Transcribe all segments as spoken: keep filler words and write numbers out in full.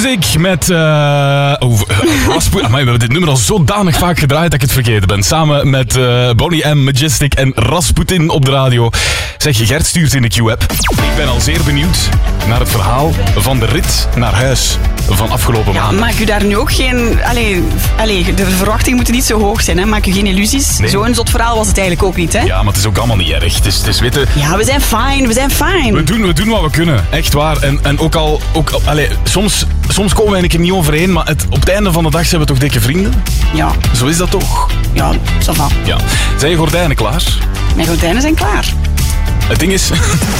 Music met... Uh, oh, Rasputin. Amai, we hebben dit nummer al zodanig vaak gedraaid dat ik het vergeten ben. Samen met uh, Bonnie M, Majestic en Rasputin op de radio. Zeg, Gert stuurt in de Q-app. Ik ben al zeer benieuwd naar het verhaal van de rit naar huis van afgelopen ja, maand. Maak u daar nu ook geen... Allee, allee, de verwachtingen moeten niet zo hoog zijn. Hè? Maak u geen illusies. Nee. Zo'n zot verhaal was het eigenlijk ook niet. Hè? Ja, maar het is ook allemaal niet erg. Het is, het is weten... Ja, we zijn fijn, we zijn fijn. We doen, we doen wat we kunnen, echt waar. En, en ook al... Ook, allee, soms, soms komen we een keer niet overeen, maar het, op het einde van de dag zijn we toch dikke vrienden? Ja. Zo is dat toch? Ja, ça va. Ja. Zijn je gordijnen klaar? Mijn gordijnen zijn klaar. Het ding is...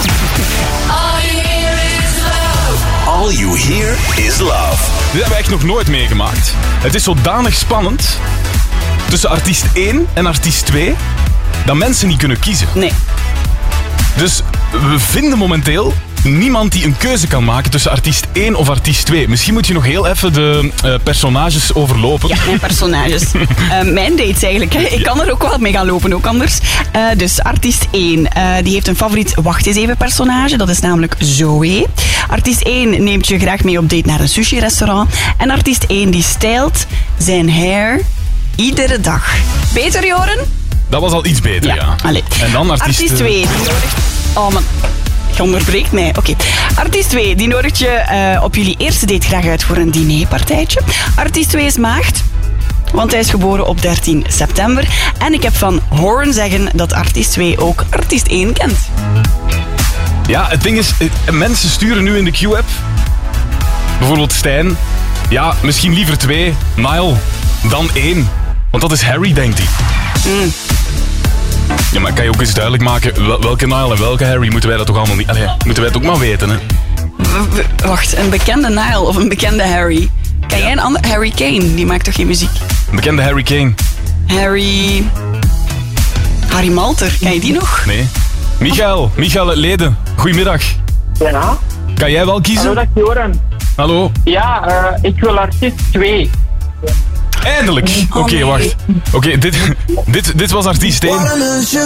All you hear is love. Dit hebben we echt nog nooit meegemaakt. Het is zodanig spannend tussen artiest één en artiest twee dat mensen niet kunnen kiezen. Nee. Dus we vinden momenteel niemand die een keuze kan maken tussen artiest één of artiest twee. Misschien moet je nog heel even de uh, personages overlopen. Ja, mijn personages. uh, mijn dates eigenlijk. Hè. Ik kan er ook wel mee gaan lopen, ook anders. Uh, dus artiest één, uh, die heeft een favoriet wacht eens even personage. Dat is namelijk Zoe. Artiest één neemt je graag mee op date naar een sushi-restaurant. En artiest één die stijlt zijn hair iedere dag. Beter, Joren? Dat was al iets beter, ja. ja. Allee. En dan artiest... Artiest twee. Die nodigt... Oh, man. Je onderbreekt mij. Oké. Okay. Artiest twee, die nodigt je uh, op jullie eerste date graag uit voor een dinerpartijtje. Artiest twee is maagd, want hij is geboren op dertien september. En ik heb van horen zeggen dat artiest twee ook artiest één kent. Ja, het ding is, mensen sturen nu in de Q-app. Bijvoorbeeld Stijn. Ja, misschien liever twee, Nile, dan één. Want dat is Harry, denkt hij. Mm. Ja, maar kan je ook eens duidelijk maken wel, welke Nile en welke Harry moeten wij dat toch allemaal niet... Allee, moeten wij het ook maar weten, hè? W- w- wacht, een bekende Nile of een bekende Harry? Ken Ja. jij een ander? Harry Kane, die maakt toch geen muziek? Een bekende Harry Kane. Harry... Harry Malter, ken je die nog? Nee. Michael, Michael uit Leden. Goedemiddag. Ja, Kan jij wel kiezen? hallo, dat is Joran. Hallo? Ja, uh, ik wil artiest twee. Eindelijk. Oké, Oh, nee. wacht. Oké, dit, dit, dit was artiest één.